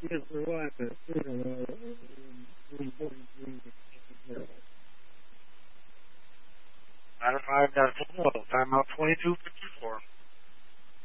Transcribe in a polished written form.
Yes, for what? Matter of fact, I've got a timeout 22:54.